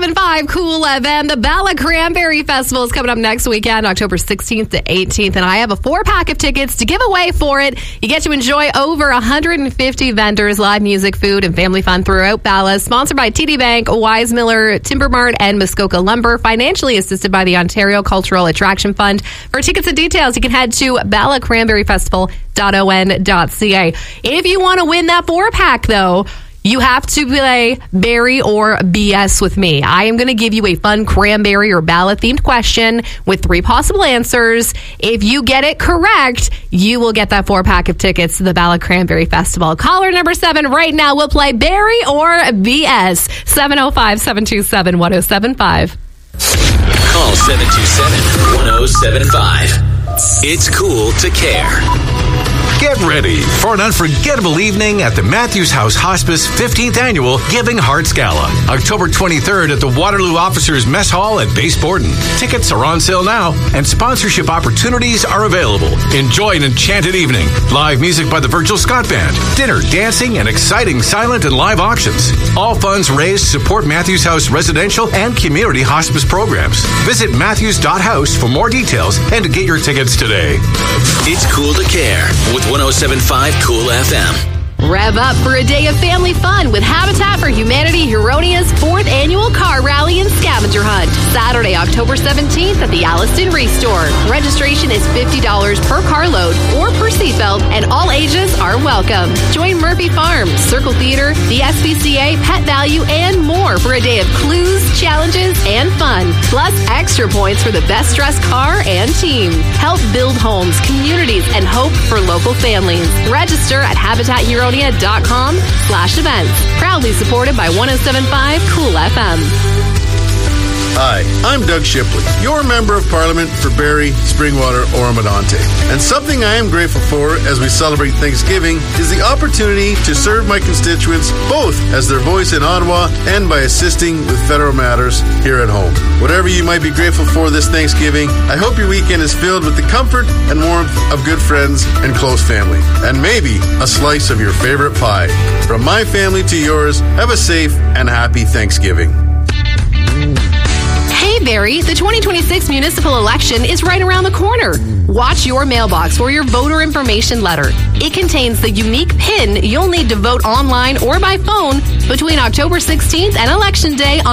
107.5 Cool FM. The Bala Cranberry Festival is coming up next weekend, October 16th to 18th, and I have a 4-pack of tickets to give away for it. You get to enjoy over 150 vendors, live music, food, and family fun throughout Bala. Sponsored by TD Bank, Wise Miller, Timber Mart, and Muskoka Lumber. Financially assisted by the Ontario Cultural Attraction Fund. For tickets and details, you can head to balacranberryfestival.on.ca. If you want to win that 4-pack, though, you have to play Barry or BS with me. I am going to give you a fun cranberry or Bala-themed question with 3 possible answers. If you get it correct, you will get that 4-pack of tickets to the Bala Cranberry Festival. Caller number 7 right now will play Barry or BS. 705-727-1075. Call 727-1075. It's cool to care. Get ready for an unforgettable evening at the Matthews House Hospice 15th Annual Giving Hearts Gala. October 23rd at the Waterloo Officers Mess Hall at Base Borden. Tickets are on sale now and sponsorship opportunities are available. Enjoy an enchanted evening. Live music by the Virgil Scott Band. Dinner, dancing, and exciting silent and live auctions. All funds raised to support Matthews House residential and community hospice programs. Visit matthews.house for more details and to get your tickets today. It's cool to care with 107.5 Cool FM. Rev up for a day of family fun with Habitat for Humanity Huronia's 4th annual car rally and scavenger hunt. Saturday, October 17th at the Alliston Restore. Registration is $50 per carload or per seatbelt, and all ages are welcome. Join Murphy Farm, Circle Theater, the SPCA, Pet Value, and more for a day of clues, challenges, and fun. Plus, extra points for the best dressed car and team. Help build homes, communities, and hope for local families. Register at HabitatHuronia.com/events. Proudly supported by 107.5 Cool FM. Hi, I'm Doug Shipley, your Member of Parliament for Barrie, Springwater, Oro-Medonte. And something I am grateful for as we celebrate Thanksgiving is the opportunity to serve my constituents both as their voice in Ottawa and by assisting with federal matters here at home. Whatever you might be grateful for this Thanksgiving, I hope your weekend is filled with the comfort and warmth of good friends and close family. And maybe a slice of your favorite pie. From my family to yours, have a safe and happy Thanksgiving. Hey, Barry, the 2026 municipal election is right around the corner. Watch your mailbox for your voter information letter. It contains the unique PIN you'll need to vote online or by phone between October 16th and Election Day on